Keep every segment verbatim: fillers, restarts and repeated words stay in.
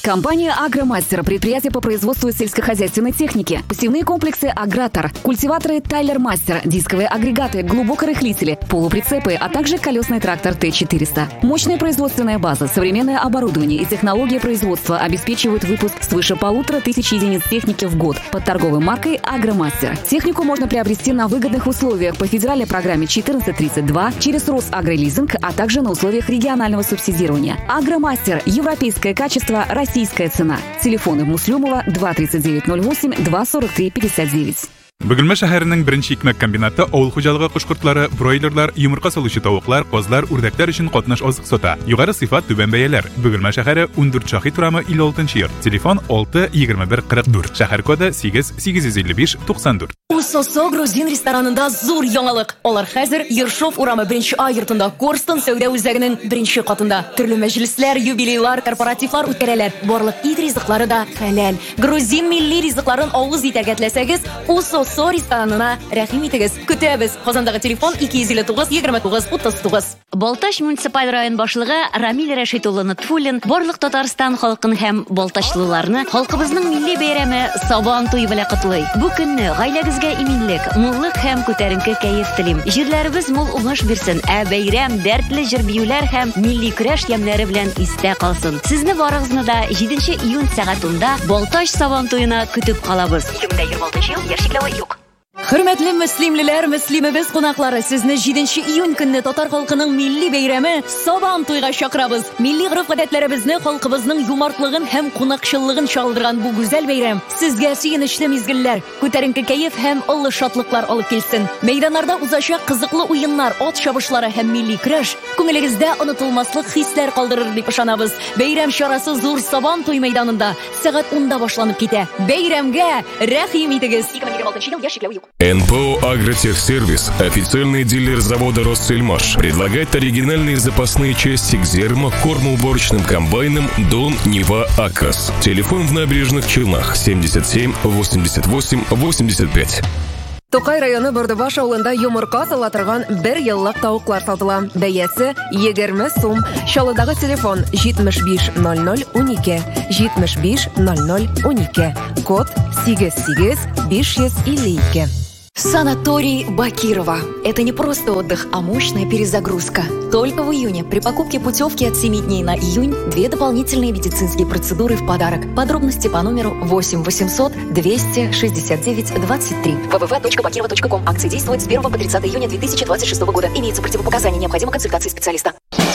Компания «Агромастер» – предприятие по производству сельскохозяйственной техники. Посевные комплексы «Агратор», культиваторы «Тайлер Мастер», дисковые агрегаты, глубокорыхлители, полуприцепы, а также колесный трактор Т четыреста. Мощная производственная база, современное оборудование и технология производства обеспечивают выпуск свыше полутора тысяч единиц техники в год под торговой маркой «Агромастер». Технику можно приобрести на выгодных условиях по федеральной программе четырнадцать тридцать два, через Росагролизинг, а также на условиях регионального субсидирования. «Агромастер» – европейское качество, российская цена. Телефоны Муслюмова два тридцать девять ноль восемь, два сорок три пятьдесят девять. Bugülme şəhərinin birinci икмәк комбинаты авыл хуҗалыгы кушкуртлары, бройлерлар, йомырка салучы тавыклар, козлар, үрдәкләр өчен катнаш азык сата. Югары сыйфат, түбән бәяләр. Бugülme шәһәре ундүрт Шаһит урамы илле алтынчы йорт. Телефон алты егерме бер кырык дүрт. Шәһәр коды сигез сигез йөз илле биш туксан дүрт. Усосо грузин ресторанында зур яңалык. Алар хәзер Ершов урамы беренче А йортында, Корстон сәүдә үзәгенең беренче катында. Төрле мәҗлесләр, юбилейлар, корпоративлар үткәрәләр. Барлык ит ризыклары да хәләл. Грузин милли ризыкларын авыз итәргә теләсәгез, Усосо ресторанына рәхим итегез. Көтәбез. Казандагы телефон ике йөз илле тугыз егерме тугыз утыз тугыз. Балтач муниципаль район башлыгы Рамил Рәшит улы Нутфуллин барлык Татарстан халкын һәм балтачлыларны халкыбызның милли бәйрәме Сабан туе белән котлый. Бу көнне гаиләгезгә иминлек, муллык һәм күтәренке кәеф телим. Җирләребез мул уңыш бирсен, ә бәйрәм дәртле җыр-биюләр һәм милли көрәш ямьләре белән истә калсын. Сезне барыгызны да җиденче июнь сәгатендә Балтач Сабан туена көтеп калабыз. ике мең егерме алтынчы ел яшьлекләве юк. Хөрмәтле мөслимлеләр, мөслимебез кунаклары, сезне җиденче июнь көнне татар халкының милли бәйрәме Сабан туйга чакырабыз. Милли гореф-гадәтләребезне, халкыбызның юмартлыгын һәм кунакчыллыгын чагылдырган бу гүзәл бәйрәм сезгә сөенечле мизгелләр, күтәренке кәеф һәм олы шатлыклар алып килсен. Мәйданнарда узачак кызыклы уеннар, ат чабышлары һәм милли көрәш күңелегездә онытылмаслык хисләр калдырыр дип ышанабыз. Бәйрәм чарасы зур Сабан туй мәйданында сәгать унда башланып китә. Бәйрәмгә рәхим итегез. ике мең егерме алтынчы ел яшьлекләве юк. эн пэ о «Агротехсервис», официальный дилер завода «Россельмаш», предлагает оригинальные запасные части к зерно, кормоуборочным комбайнам «Дон», «Нива», «Акос». Телефон в Набережных Челнах семьдесят семь восемьдесят восемь восемьдесят пять. Тукай районы Бардыбаш авылында йомырка сала торган бер еллык тавыклар сатыла. Бәясе егерме сум. Чалыдагы телефон җитмеш биш ноль ноль унике, җитмеш биш ноль ноль унике. Код сигез сигез биш йөз илле ике. Санаторий Бакирова. Это не просто отдых, а мощная перезагрузка. Только в июне при покупке путевки от семи дней на июнь две дополнительные медицинские процедуры в подарок. Подробности по номеру восемь восемьсот двести шестьдесят девять двадцать три. вэ вэ вэ точка бакирова точка ком. Акция действует с первого по тридцатое июня две тысячи двадцать шестого года. Имеются противопоказания, необходима консультация специалиста.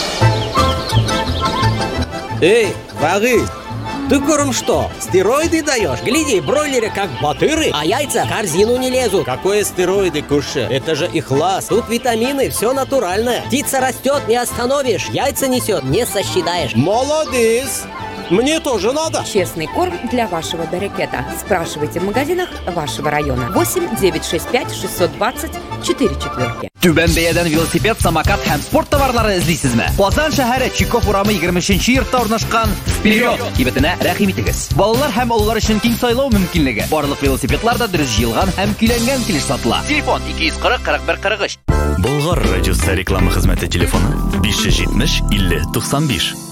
Эй, врагы! Ты корм что, стероиды даешь? Гляди, бройлеры как батыры, а яйца в корзину не лезут. Какое стероиды, Куша? Это же ихлас. Тут витамины, все натуральное. Птица растет, не остановишь. Яйца несет, не сосчитаешь. Молодец! Мне тоже надо. Честный корм для вашего берекета. Спрашивайте в магазинах вашего района. восемь девятьсот шестьдесят пять шестьсот двадцать четыре четверки. Түбән бәядән велосипед, самокат һәм спорт товарлары эзлисезме? Казан шәһәре Чиков урамы егерменче йортта урнашкан «Вперед!» кибетенә рәхим итегез. Балалар һәм олылар өчен киң сайлау мөмкинлеге. Барлык велосипедлар да дөрес җыелган һәм көйләнгән килеш сатыла. Телефон ике йөз кырык кырык бер кырык өч. Болгар радиосы реклама хезмәте телефоны биш йөз җитмеш илле туксан биш.